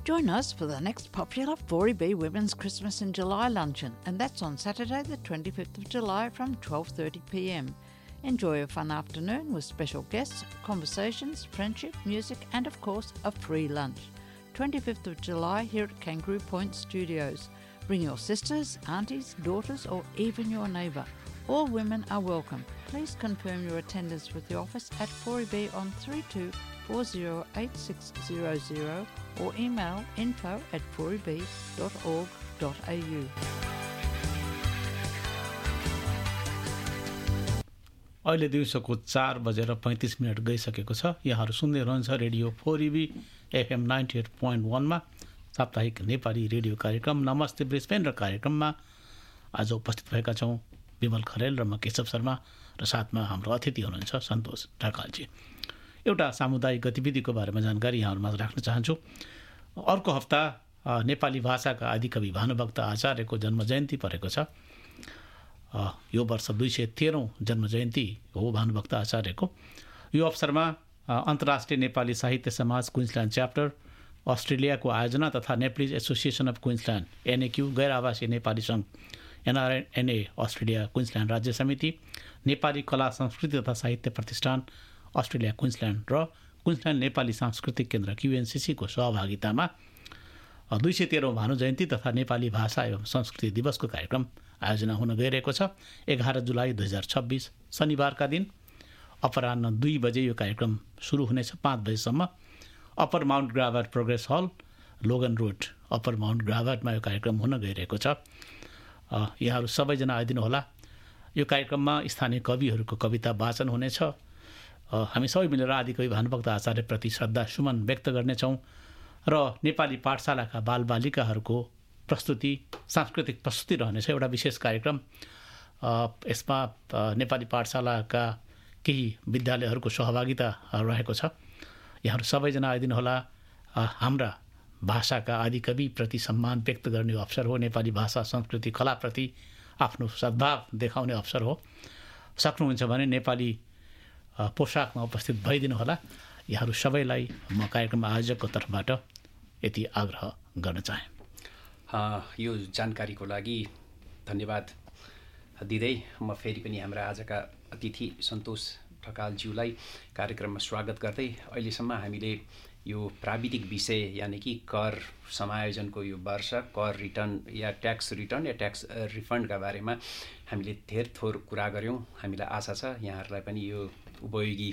Join us for the next popular 4EB Women's Christmas in July luncheon, and that's on Saturday the 25th of July from 12:30pm. Enjoy a fun afternoon with special guests, conversations, friendship, music and of course a free lunch. 25th of July here at Kangaroo Point Studios. Bring your sisters, aunties, daughters or even your neighbour. All women are welcome. Please confirm your attendance with the office at 4EB on 32408600 or email info@4eb.org.au. अहिले दिउँसोको 4:35 गइसकेको छ। यहाँहरू सुन्दै रहन्छ radio 4EB FM 98.1 मा साप्ताहिक Nepali radio कार्यक्रम नमस्ते ब्रिस्बेन र कार्यक्रममा आज उपस्थित भएका छौँ विमल खरेल र म केशव शर्मा र साथमा हाम्रो अतिथि हुनुहुन्छ सन्तोष ढकालजी। एउटा सामुदायिक गतिविधिको बारेमा जानकारी यहाँहरूमा राख्न चाहन्छु। अर्को हप्ता नेपाली भाषाका आदिकवि भानुभक्त आचार्यको जन्मजयन्ती परेको छ। यो वर्ष 213औं जन्मजयन्ती हो भानुभक्त आचार्यको। यो अवसरमा अन्तर्राष्ट्रिय नेपाली साहित्य समाज क्विन्सल्यान्ड च्याप्टर, अस्ट्रेलियाको आयोजना तथा नेप्लिज एसोसिएसन अफ क्विन्सल्यान्ड एनएक्यू, गैर आवासीय नेपाली सङ्घ एनआरएनए अस्ट्रेलिया क्विन्सल्यान्ड राज्य समिति, नेपाली कला संस्कृति तथा साहित्य प्रतिष्ठान अस्ट्रेलिया क्विन्सल्यान्ड र क्विन्सल्यान्ड नेपाली सांस्कृतिक केन्द्र क्युएनसिसीको सहभागितामा 213औं भानु जयन्ती तथा नेपाली भाषा एवं संस्कृति दिवसको कार्यक्रम आयोजना हुन गइरहेको छ। 11 जुलाई 2026 शनिबारका दिन अपराह्न 2 बजे यो कार्यक्रम सुरु हुनेछ 5 बजेसम्म। अप्पर माउन्ट ग्राभर प्रोग्रेस हल, लोगन रोड, अप्पर माउन्ट ग्राभरमा यो कार्यक्रम हुन गइरहेको छ। यहाँहरू सबैजना आइदिनुहोला। यो कार्यक्रममा स्थानीय कविहरूको कविता वाचन हुनेछ। हामी सबै मिलेर आदिकवि भानुभक्त आचार्यप्रति श्रद्धा सुमन व्यक्त गर्नेछौँ र नेपाली पाठशालाका बालबालिकाहरूको प्रस्तुति, सांस्कृतिक प्रस्तुति रहनेछ। एउटा विशेष कार्यक्रम यसमा नेपाली पाठशालाका केही विद्यालयहरूको सहभागिता रहेको छ। यहाँहरू सबैजना आइदिनुहोला। हाम्रा भाषाका आदिकविप्रति सम्मान व्यक्त गर्ने अवसर हो। नेपाली भाषा, संस्कृति, कलाप्रति आफ्नो सद्भाव देखाउने अवसर हो। सक्नुहुन्छ भने नेपाली पोसाकमा उपस्थित भइदिनुहोला। यहाँहरू सबैलाई म कार्यक्रम आयोजकको तर्फबाट यति आग्रह गर्न चाहे। यो जानकारीको लागि धन्यवाद दिँदै म फेरि पनि हाम्रा आजका अतिथि सन्तोष ढकालज्यूलाई कार्यक्रममा स्वागत गर्दै अहिलेसम्म हामीले यो प्राविधिक विषय यानि कि कर समायोजनको यो वर्ष कर रिटर्न या ट्याक्स रिटर्न या ट्याक्स रिफन्डका बारेमा हामीले धेर थोर कुरा गऱ्यौँ। हामीलाई आशा छ यहाँहरूलाई पनि यो उपयोगी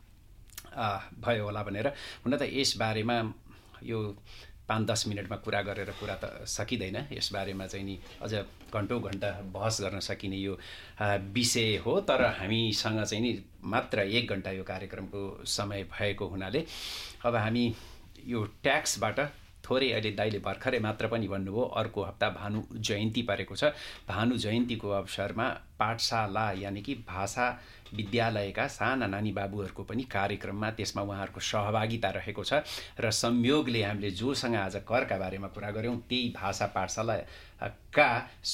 भयो होला भनेर। हुन त यस बारेमा यो 5-10 मिनटमा कुरा गरेर कुरा त सकिँदैन। यसबारेमा चाहिँ नि अझ घन्टौँ घन्टा बहस गर्न सकिने यो विषय हो। तर हामीसँग चाहिँ नि मात्र 1 घन्टा यो कार्यक्रमको समय भएको हुनाले अब हामी यो ट्याक्सबाट थोरै, अहिले दाइले भर्खरै मात्र पनि भन्नुभयो अर्को हप्ता भानु जयन्ती परेको छ। भानु जयन्तीको अवसरमा पाठशाला यानि कि भाषा विद्यालयका साना नानी बाबुहरूको पनि कार्यक्रममा त्यसमा उहाँहरूको सहभागिता रहेको छ र संयोगले हामीले जोसँग आज करका बारेमा कुरा गऱ्यौँ त्यही भाषा पाठशालाका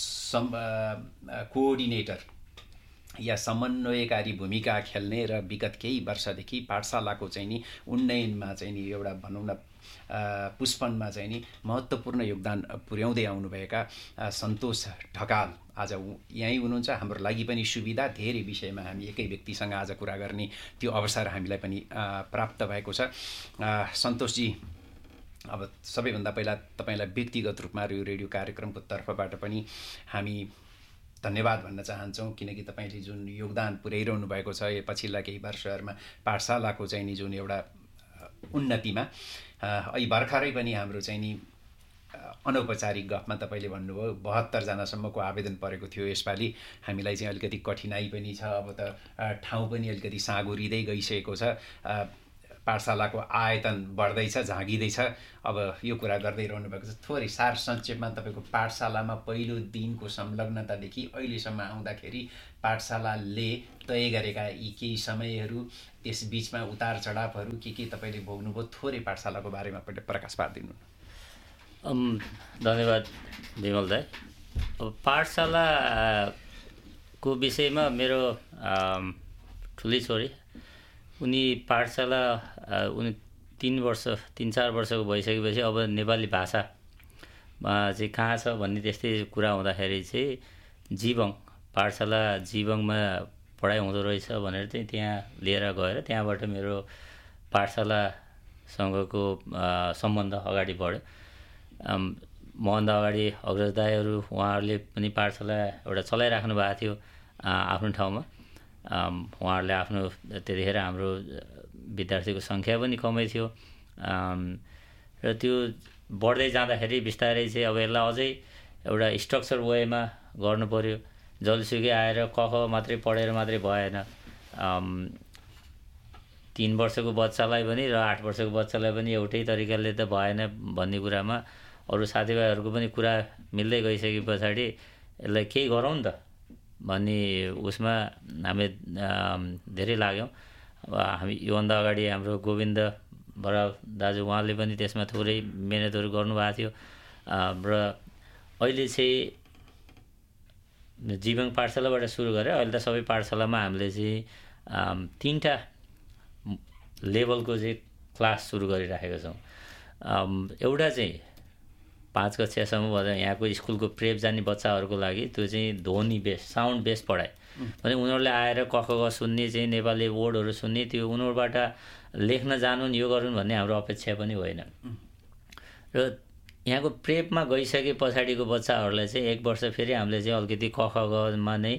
कोअर्डिनेटर या समन्वयकारी भूमिका खेल्ने र विगत केही वर्षदेखि पाठशालाको चाहिँ नि उन्नयनमा चाहिँ नि एउटा भनौँ न पुष्पनमा चाहिँ नि महत्त्वपूर्ण योगदान पुर्याउँदै आउनुभएका सन्तोष ढकाल आज यहीँ हुनुहुन्छ। हाम्रो लागि पनि सुविधा, धेरै विषयमा हामी एकै व्यक्तिसँग आज कुरा गर्ने त्यो अवसर हामीलाई पनि प्राप्त भएको छ। सन्तोषजी, अब सबैभन्दा पहिला तपाईँलाई व्यक्तिगत रूपमा यो रेडियो कार्यक्रमको तर्फबाट पनि हामी धन्यवाद भन्न चाहन्छौँ, किनकि तपाईँले जुन योगदान पुर्याइरहनु भएको छ यो पछिल्ला केही वर्षहरूमा पाठशालाको चाहिँ नि जुन एउटा उन्नतिमा। अहिले भर्खरै पनि हाम्रो चाहिँ नि अनौपचारिक गफमा तपाईँले भन्नुभयो 72 जनासम्मको आवेदन परेको थियो। यसपालि हामीलाई चाहिँ अलिकति कठिनाइ पनि छ। अब त ठाउँ पनि अलिकति साँगुरिँदै गइसकेको छ। पाठशालाको आयतन बढ्दैछ, झाँगिँदैछ। अब यो कुरा गर्दै रहनु भएको छ। थोरै सार संक्षेपमा तपाईँको पाठशालामा पहिलो दिनको संलग्नतादेखि अहिलेसम्म आउँदाखेरि पाठशालाले तय गरेका यी केही समयहरू, त्यस बिचमा उतार चढावहरू के तपाईँले भोग्नुभयो, थोरै पाठशालाको बारेमा पहिला प्रकाश पारिदिनु। धन्यवाद विमल दाइ। अब पाठशालाको विषयमा मेरो ठुली छोरी, उनी पाठशाला उनी 3-4 वर्षको भइसकेपछि अब नेपाली भाषा चाहिँ कहाँ छ भन्ने त्यस्तै कुरा हुँदाखेरि चाहिँ जीवङ पाठशाला जीवङमा पढाइ हुँदो रहेछ भनेर चाहिँ त्यहाँ लिएर गएर त्यहाँबाट मेरो पाठशालासँगको सम्बन्ध अगाडि बढ्यो। मभन्दा अगाडि अग्रज दाइहरू उहाँहरूले पनि पाठशाला एउटा चलाइराख्नु भएको थियो आफ्नो ठाउँमा। उहाँहरूले आफ्नो त्यतिखेर हाम्रो विद्यार्थीको सङ्ख्या पनि कमै थियो र त्यो बढ्दै जाँदाखेरि बिस्तारै चाहिँ अब यसलाई अझै एउटा स्ट्रक्चर वेमा गर्नु पऱ्यो। जसुकै आएर क ख मात्रै पढेर मात्रै भएन। 3 वर्षको बच्चालाई पनि र 8 वर्षको बच्चालाई पनि एउटै तरिकाले त भएन भन्ने कुरामा अरू साथीभाइहरूको पनि कुरा मिल्दै गइसके पछाडि यसलाई केही गरौँ त भन्ने उसमा हामी धेरै लाग्यौँ। अब हामी योभन्दा अगाडि हाम्रो गोविन्द बराल दाजु उहाँले पनि त्यसमा थोरै मिहिनेतहरू गर्नुभएको थियो र अहिले चाहिँ जीवङ पाठशालाबाट सुरु गरेर अहिले त सबै पाठशालामा हामीले चाहिँ 3टा लेभलको चाहिँ क्लास सुरु गरिराखेका छौँ। एउटा चाहिँ 5 कक्षासम्म भन्दा यहाँको स्कुलको प्रेप जाने बच्चाहरूको लागि त्यो चाहिँ ध्वनि बेस साउन्ड बेस पढाइ भने उनीहरूले आएर क ख ग सुन्ने चाहिँ नेपाली वर्डहरू सुन्ने त्यो उनीहरूबाट लेख्न जानुन् यो गरून् भन्ने हाम्रो अपेक्षा पनि होइन। र यहाँको प्रेपमा गइसके पछाडिको बच्चाहरूलाई चाहिँ 1 वर्ष फेरि हामीले चाहिँ अलिकति क ख गमा नै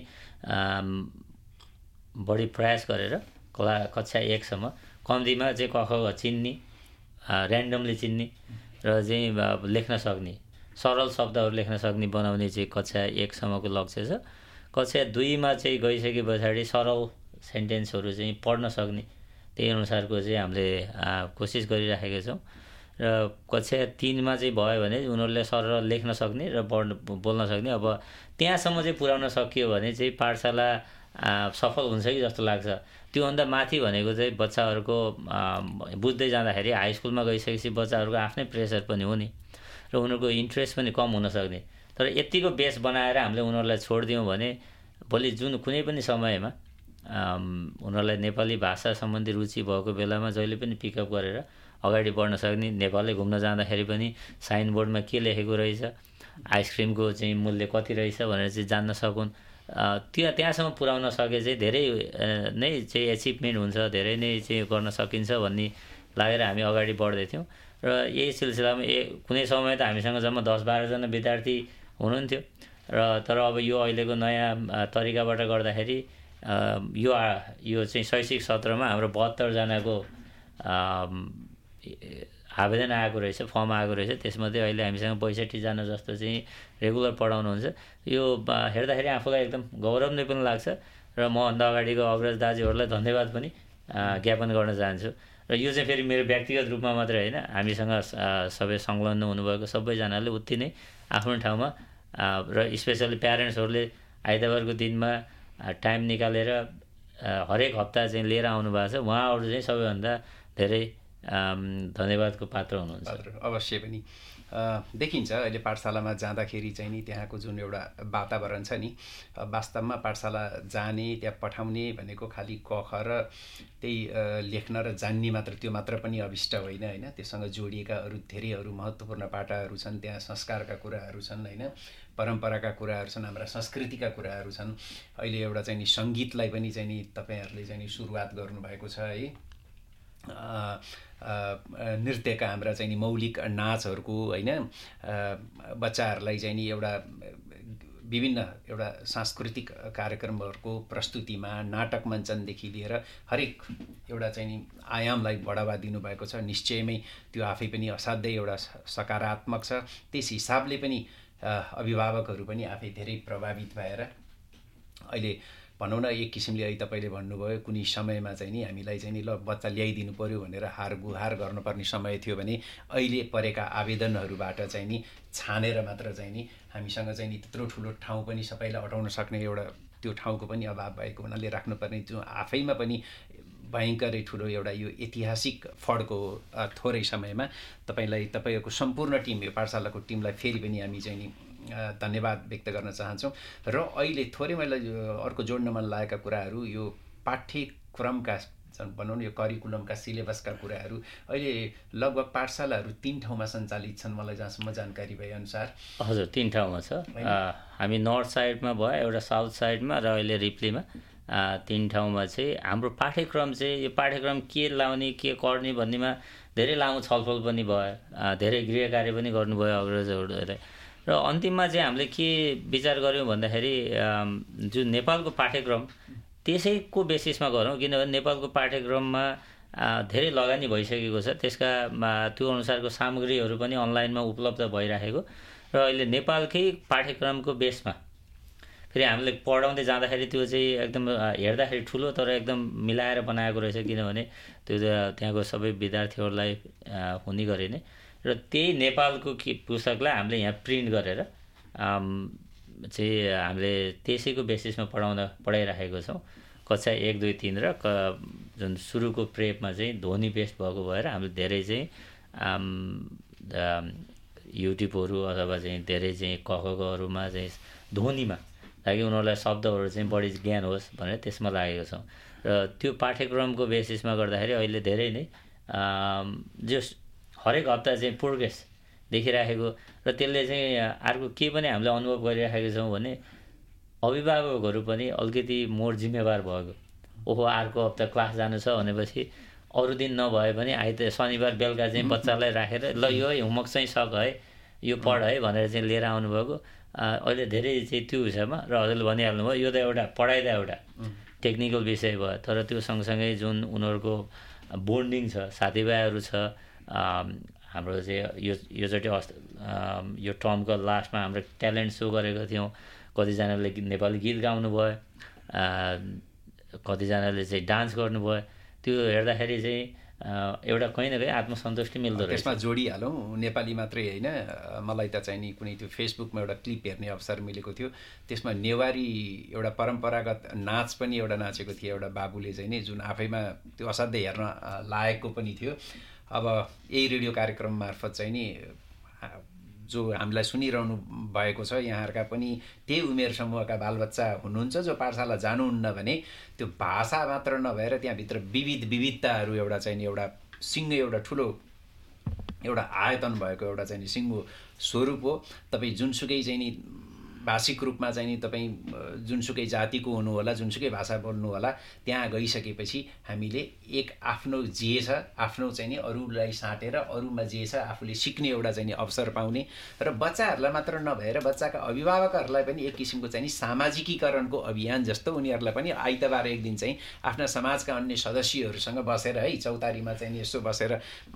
बढी प्रयास गरेर कक्षा 1 सम्म कम्तीमा चाहिँ क ख ग चिन्ने ऱ्यान्डमली चिन्ने र चाहिँ लेख्न सक्ने सरल शब्दहरू लेख्न सक्ने बनाउने चाहिँ कक्षा 1 सम्मको लक्ष्य छ। कक्षा 2 मा चाहिँ गइसके पछाडि सरल सेन्टेन्सहरू चाहिँ पढ्न सक्ने त्यही अनुसारको चाहिँ हामीले कोसिस गरिराखेका छौँ। र कक्षा 3 मा चाहिँ भयो भने उनीहरूले सरल लेख्न सक्ने र बोल्न सक्ने। अब त्यहाँसम्म चाहिँ पुर्याउन सकियो भने चाहिँ पाठशाला सफल हुन्छ कि जस्तो लाग्छ। त्योभन्दा माथि भनेको चाहिँ बच्चाहरूको बुझ्दै जाँदाखेरि हाई स्कुलमा गइसकेपछि बच्चाहरूको आफ्नै प्रेसर पनि हुने र उनीहरूको इन्ट्रेस्ट पनि कम हुनसक्ने। तर यतिको बेस बनाएर हामीले उनीहरूलाई छोडिदियौँ भने भोलि जुन कुनै पनि समयमा उनीहरूलाई नेपाली भाषा सम्बन्धी रुचि भएको बेलामा जहिले पनि पिकअप गरेर अगाडि बढ्न सक्ने। नेपालले घुम्न जाँदाखेरि पनि साइनबोर्डमा के लेखेको रहेछ, आइसक्रिमको चाहिँ मूल्य कति रहेछ भनेर चाहिँ जान्न सकुन्। त्यहाँसम्म पुर्याउन सके चाहिँ धेरै नै चाहिँ एचिभमेन्ट हुन्छ, धेरै नै चाहिँ गर्न सकिन्छ भन्ने लागेर हामी अगाडि बढ्दै थियौँ। र यही सिलसिलामा कुनै समय त हामीसँग जम्मा 10-12 जना विद्यार्थी हुनुहुन्थ्यो र तर अब यो अहिलेको नयाँ तरिकाबाट गर्दाखेरि यो चाहिँ शैक्षिक सत्रमा हाम्रो 72 जनाको आवेदन आएको रहेछ, फर्म आएको रहेछ। त्यसमध्ये अहिले हामीसँग 62 जना जस्तो चाहिँ रेगुलर पढाउनुहुन्छ। यो हेर्दाखेरि आफूलाई एकदम गौरव नै पनि लाग्छ र मभन्दा अगाडिको अग्रज दाजुहरूलाई धन्यवाद पनि ज्ञापन गर्न चाहन्छु। र यो चाहिँ फेरि मेरो व्यक्तिगत रूपमा मात्रै होइन, हामीसँग सबै संलग्न हुनुभएको सबैजनाले उति नै आफ्नो ठाउँमा र स्पेसली प्यारेन्ट्सहरूले आइतबारको दिनमा टाइम निकालेर हरेक हप्ता चाहिँ लिएर आउनु भएको छ। उहाँहरू चाहिँ सबैभन्दा धेरै धन्यवादको पात्र हुनुहुन्छ। अवश्य पनि देखिन्छ अहिले पाठशालामा जाँदाखेरि चाहिँ नि त्यहाँको जुन एउटा वातावरण छ नि, वास्तवमा पाठशाला जाने त्यहाँ पठाउने भनेको खालि क ख र त्यही लेख्न र जान्ने मात्र त्यो मात्र पनि अभिष्ट होइन होइन। त्योसँग जोडिएका धेरै महत्त्वपूर्ण पाटाहरू छन्, त्यहाँ संस्कारका कुराहरू छन् होइन, परम्पराका कुराहरू छन्, हाम्रा संस्कृतिका कुराहरू छन्। अहिले एउटा चाहिँ नि सङ्गीतलाई पनि चाहिँ नि तपाईँहरूले चाहिँ नि सुरुवात गर्नुभएको छ है। नृत्यका हाम्रा चाहिँ नि मौलिक नाचहरूको होइन, बच्चाहरूलाई चाहिँ नि एउटा विभिन्न एउटा सांस्कृतिक कार्यक्रमहरूको प्रस्तुतिमा नाटक मञ्चनदेखि लिएर हरेक एउटा चाहिँ नि आयामलाई बढावा दिनुभएको छ। निश्चयमै त्यो आफै पनि असाध्यै एउटा सकारात्मक छ। त्यस हिसाबले पनि अभिभावकहरू पनि आफै धेरै प्रभावित भएर अहिले भनौँ न एक किसिमले अहिले तपाईँले भन्नुभयो कुनै समयमा चाहिँ नि हामीलाई चाहिँ नि ल बच्चा ल्याइदिनु पर्यो भनेर हारगुहार गर्नुपर्ने समय थियो भने अहिले परेका आवेदनहरूबाट चाहिँ नि छानेर मात्र चाहिँ नि हामीसँग चाहिँ नि त्यत्रो ठुलो ठाउँ पनि सबैलाई अटाउन सक्ने एउटा त्यो ठाउँको पनि अभाव भएको हुनाले राख्नुपर्ने जो आफैमा पनि भयङ्करै ठुलो एउटा यो ऐतिहासिक फड्को थोरै समयमा तपाईँहरूको सम्पूर्ण टिम, यो पाठशालाको टिमलाई फेरि पनि हामी चाहिँ नि धन्यवाद व्यक्त गर्न चाहन्छौँ। र अहिले थोरै मलाई अर्को जोड्न मन लागेका कुराहरू यो पाठ्यक्रमका भनौँ न यो करिकुलमका सिलेबसका कुराहरू अहिले लगभग पाठशालाहरू 3 ठाउँमा सञ्चालित छन् मलाई जहाँसम्म जानकारी भएअनुसार। हजुर 3 ठाउँमा छ। हामी नर्थ साइडमा भयो, एउटा साउथ साइडमा र अहिले रिप्लीमा 3 ठाउँमा चाहिँ हाम्रो पाठ्यक्रम चाहिँ यो पाठ्यक्रम के लाउने के गर्ने भन्नेमा धेरै लामो छलफल पनि भयो, धेरै गृह कार्य पनि गर्नुभयो अग्रजहरूले र अन्तिममा चाहिँ हामीले के विचार गऱ्यौँ भन्दाखेरि जुन नेपालको पाठ्यक्रम त्यसैको बेसिसमा गरौँ, किनभने नेपालको पाठ्यक्रममा धेरै लगानी भइसकेको छ, त्यसका त्यो अनुसारको सामग्रीहरू पनि अनलाइनमा उपलब्ध भइराखेको र अहिले नेपालकै पाठ्यक्रमको बेसमा फेरि हामीले पढाउँदै जाँदाखेरि त्यो चाहिँ एकदम हेर्दाखेरि ठुलो तर एकदम मिलाएर बनाएको रहेछ, किनभने त्यो त्यहाँको सबै विद्यार्थीहरूलाई हुने गरे नै र त्यही नेपालको पुस्तकलाई हामीले यहाँ प्रिन्ट गरेर चाहिँ हामीले त्यसैको बेसिसमा पढाइराखेको छौँ। कक्षा 1, 2, 3 र जुन सुरुको प्रेपमा चाहिँ ध्वनि बेस्ड भएको भएर हामीले धेरै चाहिँ युट्युबहरू अथवा चाहिँ धेरै चाहिँ कखहरूमा चाहिँ ध्वनिमा ताकि उनीहरूलाई शब्दहरू चाहिँ बढी ज्ञान होस् भनेर त्यसमा लागेको छौँ र त्यो पाठ्यक्रमको बेसिसमा गर्दाखेरि अहिले धेरै नै जो हरेक हप्ता चाहिँ प्रोग्रेस देखिराखेको र त्यसले चाहिँ अर्को के पनि हामीले अनुभव गरिराखेको छौँ भने अभिभावकहरू पनि अलिकति मोर जिम्मेवार भएको। ओहो अर्को हप्ता क्लास जानु छ भनेपछि अरू दिन नभए पनि शनिबार बेलुका चाहिँ बच्चालाई राखेर ल यो होमवर्क चाहिँ सक है, यो पढ है भनेर चाहिँ लिएर आउनुभएको। अहिले धेरै चाहिँ त्यो विषयमा र हजुरले भनिहाल्नुभयो यो त एउटा पढाइ त एउटा टेक्निकल विषय भयो, तर त्यो सँगसँगै जुन उनीहरूको बोन्डिङ छ, साथीभाइहरू छ। हाम्रो चाहिँ योचोटि यो टर्मको लास्टमा हाम्रो ट्यालेन्ट सो गरेको थियौँ, कतिजनाले नेपाली गीत गाउनु भयो, कतिजनाले चाहिँ डान्स गर्नुभयो। त्यो हेर्दाखेरि चाहिँ एउटा कहीँ न कहीँ आत्मसन्तुष्टि मिल्दो रहेछ। त्यसमा जोडिहालौँ नेपाली मात्रै होइन, मलाई त चाहिँ नि कुनै त्यो फेसबुकमा एउटा क्लिप हेर्ने अवसर मिलेको थियो, त्यसमा नेवारी एउटा परम्परागत नाच पनि एउटा नाचेको थियो एउटा बाबुले चाहिँ नि, जुन आफैमा त्यो असाध्यै हेर्न लायकको पनि थियो। अब यही रेडियो कार्यक्रम मार्फत चाहिँ नि जो हामीलाई सुनिरहनु भएको छ यहाँहरूका पनि त्यही उमेर समूहका बालबच्चा हुनुहुन्छ जो पाठशाला जानुहुन्न भने त्यो भाषा मात्र नभएर त्यहाँभित्र विविधताहरू एउटा चाहिँ नि एउटा सिङ्गो एउटा ठुलो एउटा आयतन भएको एउटा चाहिँ नि सिङ्गो स्वरूप हो। तपाईँ जुनसुकै चाहिँ नि भाषिक रूपमा चाहिँ नि तपाईँ जुनसुकै जातिको हुनु होला, जुनसुकै भाषा बोल्नु होला, त्यहाँ गइसकेपछि हामीले एक आफ्नो जे छ आफ्नो चाहिँ नि अरूलाई साटेर अरूमा जे छ आफूले सिक्ने एउटा चाहिँ नि अवसर पाउने र बच्चाहरूलाई मात्र नभएर बच्चाका अभिभावकहरूलाई पनि एक किसिमको चाहिँ नि सामाजिकीकरणको अभियान जस्तो उनीहरूलाई पनि आइतबार एक दिन चाहिँ आफ्ना समाजका अन्य सदस्यहरूसँग बसेर है चौतारीमा चाहिँ नि यसो बसेर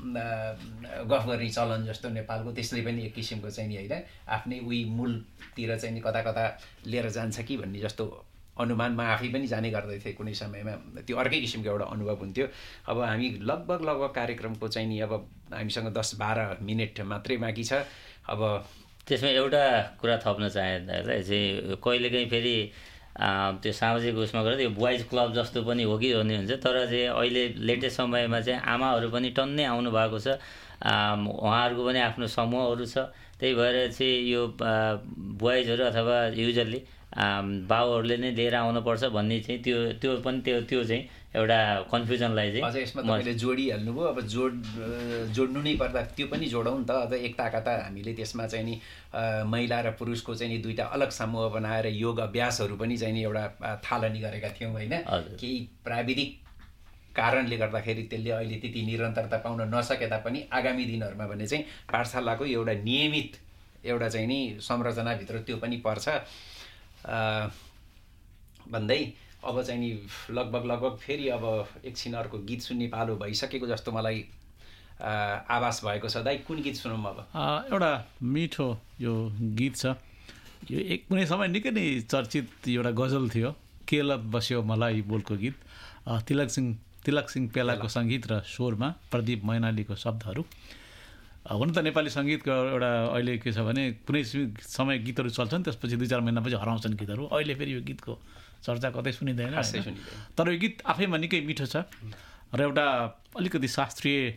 गफ गर्ने चलन जस्तो नेपालको, त्यसले पनि एक किसिमको चाहिँ नि होइन आफ्नै उही मूलतिर चाहिँ कता कता लिएर जान्छ कि भन्ने जस्तो अनुमान म आफै पनि जाने गर्दै थिएँ कुनै समयमा। त्यो अर्कै किसिमको एउटा अनुभव हुन्थ्यो। अब हामी लगभग कार्यक्रमको चाहिँ नि अब हामीसँग 10-12 मिनट मात्रै बाँकी छ। अब त्यसमा एउटा कुरा थप्न चाहे चाहिँ कहिलेकाहीँ फेरि त्यो सामाजिक उसमा गरेर यो बोइज क्लब जस्तो पनि हो कि भन्ने हुन्छ, तर चाहिँ अहिले लेटेस्ट समयमा चाहिँ आमाहरू पनि टन्नै आउनु भएको छ, उहाँहरूको पनि आफ्नो समूहहरू छ। त्यही भएर चाहिँ यो बोइजहरू अथवा युजरली बाउहरूले नै लिएर आउनुपर्छ भन्ने चाहिँ त्यो पनि त्यो चाहिँ एउटा कन्फ्युजनलाई चाहिँ अझ यसमा तपाईँले जोडिहाल्नुभयो। अब जोड्नु नै पर्दा त्यो पनि जोडौँ नि त। अझ एकताका त हामीले त्यसमा चाहिँ नि महिला र पुरुषको चाहिँ नि दुईवटा अलग समूह बनाएर योग अभ्यासहरू पनि चाहिँ नि एउटा थालनी गरेका थियौँ होइन। केही प्राविधिक कारणले गर्दाखेरि त्यसले अहिले त्यति निरन्तरता पाउन नसके तापनि आगामी दिनहरूमा भने चाहिँ पाठशालाको एउटा नियमित एउटा चाहिँ नि संरचनाभित्र त्यो पनि पर्छ भन्दै अब चाहिँ नि लगभग फेरि अब एकछिन अर्को गीत सुन्ने पालो भइसकेको जस्तो मलाई आभास भएको छ। दाइ कुन गीत सुनौँ अब? एउटा मिठो यो गीत छ, यो एक कुनै समय निकै नै चर्चित एउटा गजल थियो, केलत बस्यो मलाई बोलको गीत, तिलक सिंह पेलाको सङ्गीत र स्वरमा प्रदीप मैनालीको शब्दहरू। हुन त नेपाली सङ्गीतको एउटा अहिले के छ भने कुनै समय गीतहरू चल्छन् त्यसपछि 2-4 महिनापछि हराउँछन् गीतहरू। अहिले फेरि यो गीतको चर्चा कतै सुनिँदैन, तर यो गीत आफैमा निकै मिठो छ र एउटा अलिकति शास्त्रीय